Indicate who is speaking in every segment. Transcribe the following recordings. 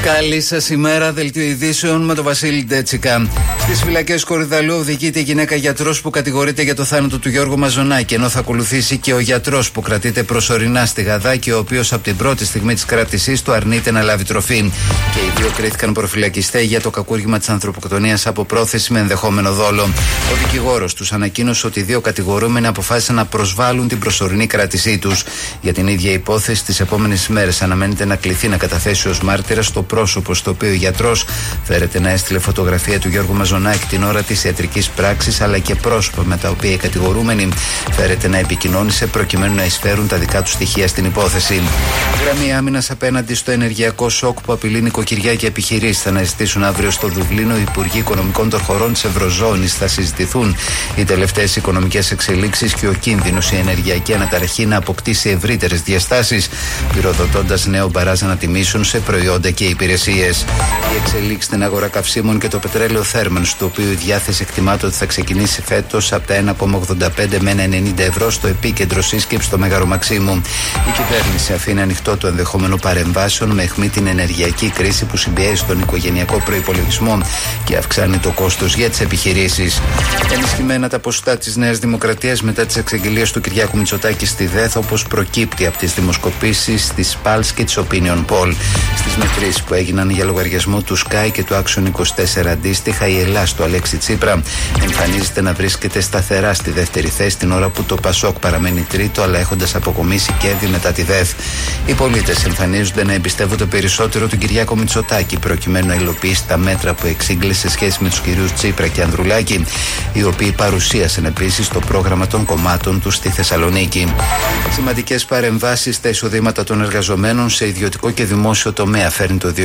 Speaker 1: Καλή σας ημέρα, δελτίο ειδήσεων με τον Βασίλη Ντέτσικα. Στις φυλακές Κορυδαλλού οδηγείται η γυναίκα γιατρός που κατηγορείται για το θάνατο του Γιώργου Μαζονάκη, ενώ θα ακολουθήσει και ο γιατρός που κρατείται προσωρινά στη Γαδά και ο οποίος από την πρώτη στιγμή της κράτησής του αρνείται να λάβει τροφή. Και οι δύο κρίθηκαν προφυλακιστέ για το κακούργημα της ανθρωποκτονίας από πρόθεση με ενδεχόμενο δόλο. Ο δικηγόρος τους ανακοίνωσε ότι οι δύο κατηγορούμενοι αποφάσισαν να προσβάλλουν την προσωρινή κράτησή τους. Για την ίδια υπόθεση, τις επόμενες ημέρες αναμένεται να κληθεί να καταθέσει ως μάρτυρας το πρόσωπο στο οποίο ο γιατρός φέρεται να έστειλε φωτογραφία του Γιώργου Μαζονάκη την ώρα της ιατρικής πράξης, αλλά και πρόσωπα με τα οποία οι κατηγορούμενοι φέρεται να επικοινώνησε προκειμένου να εισφέρουν τα δικά του στοιχεία στην υπόθεση. Γραμμή άμυνας απέναντι στο ενεργειακό σοκ που απειλεί νοικοκυριά και επιχειρήσεις. Θα αναζητήσουν αύριο στο Δουβλίνο οι Υπουργοί Οικονομικών των χωρών της Ευρωζώνης. Θα συζητηθούν οι τελευταίες οικονομικές εξελίξεις και ο κίνδυνος η ενεργειακή αναταραχή να αποκτήσει ευρύτερες διαστάσεις, πυροδοτώντας νέο μπαράζ να τιμήσουν σε προϊόντα και υπηρεσίες. Η εξελίξη στην αγορά καυσίμων και το πετρέλαιο θέρμανσης, το οποίο η διάθεση εκτιμάται ότι θα ξεκινήσει φέτος από τα 1,85 με 1,90 ευρώ στο επίκεντρο σύσκεψη στο Μέγαρο Μαξίμου. Η κυβέρνηση αφήνει ανοιχτό το ενδεχόμενο παρεμβάσεων με αιχμή την ενεργειακή κρίση που συμπιέζει τον οικογενειακό προϋπολογισμό και αυξάνει το κόστος για τις επιχειρήσεις. Ενισχυμένα τα ποσοστά της Νέας Δημοκρατίας μετά τις εξαγγελίες του Κυριάκου Μητσοτάκη στη ΔΕΘ, όπως προκύπτει από τις δημοσκοπήσεις της Pulse και της Opinion Poll. Στις μετρήσεις που έγιναν για λογαριασμό του Sky και του Action 24 αντίστοιχα, η Ελλάς του Αλέξη Τσίπρα εμφανίζεται να βρίσκεται σταθερά στη δεύτερη θέση, την ώρα που το Πασόκ παραμένει τρίτο, αλλά έχοντας αποκομίσει κέρδη μετά τη ΔΕΘ. Οι πολίτες εμφανίζονται να εμπιστεύονται περισσότερο τον Κυριάκο Μητσοτάκη, προκειμένου να υλοποιήσει τα μέτρα που εξήγηλε σε σχέση με τους κυρίους Τσίπρα και Ανδρουλάκη, οι οποίοι παρουσίασαν επίσης το πρόγραμμα των κομμάτων του στη Θεσσαλονίκη. Σημαντικές παρεμβάσεις στα εισοδήματα των εργαζομένων σε ιδιωτικό και δημόσιο τομέα φέρνει το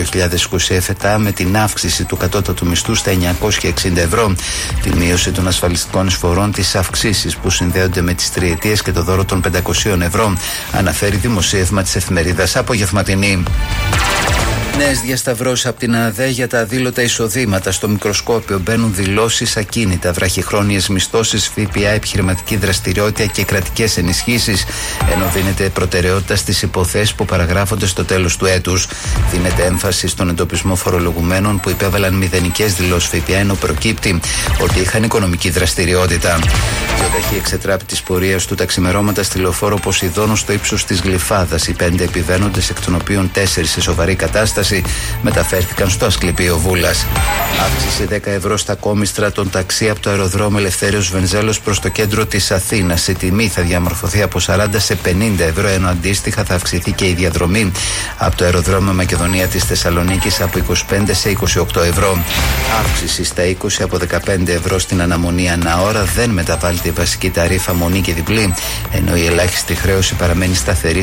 Speaker 1: 2027 με την αύξηση του κατώτατου μισθού στα 960 ευρώ, τη μείωση των ασφαλιστικών εισφορών, τις αυξήσεις που συνδέονται με τις τριετίες και το δώρο των 500 ευρώ, αναφέρει δημοσίευμα της εφημερίδας Απογευματινή. Νέες διασταυρώσεις από την ΑΔΕ για τα αδήλωτα εισοδήματα. Στο μικροσκόπιο μπαίνουν δηλώσεις ακίνητα, βραχυχρόνιες μισθώσεις, ΦΠΑ, επιχειρηματική δραστηριότητα και κρατικές ενισχύσεις, ενώ δίνεται προτεραιότητα στις υποθέσεις που παραγράφονται στο τέλος του έτους. Δίνεται έμφαση στον εντοπισμό φορολογουμένων που υπέβαλαν μηδενικές δηλώσεις ΦΠΑ, ενώ προκύπτει ότι είχαν οικονομική δραστηριότητα. Διοταχή εξετράπη της πορείας του τα ξημερώματα στη λεωφόρο Ποσειδώνου στο ύψος της Γλυφάδας. Οι 5 επιβαίνοντες, εκ των οποίων 4 σε σοβαρή κατάσταση, μεταφέρθηκαν στο Ασκληπείο Βούλας. Αύξηση 10 ευρώ στα κόμιστρα των ταξί από το αεροδρόμιο Ελευθέριος Βενιζέλος προς το κέντρο της Αθήνας. Η τιμή θα διαμορφωθεί από 40 σε 50 ευρώ, ενώ αντίστοιχα θα αυξηθεί και η διαδρομή από το αεροδρόμιο Μακεδονία της Θεσσαλονίκης από 25 σε 28 ευρώ. Αύξηση στα 20 από 15 ευρώ στην αναμονή ανά ώρα. Δεν μεταβάλλεται η βασική ταρήφα μονή και διπλή, ενώ η ελάχιστη χρέωση παραμένει σταθερή